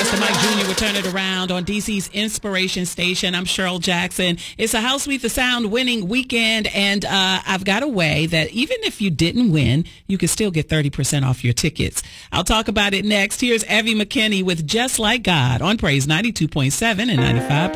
Pastor Mike Jr. will turn it around on DC's Inspiration Station. I'm Cheryl Jackson. It's a House Meet the Sound winning weekend, and I've got a way that even if you didn't win, you can still get 30% off your tickets. I'll talk about it next. Here's Evie McKinney with Just Like God on Praise 92.7 and 95.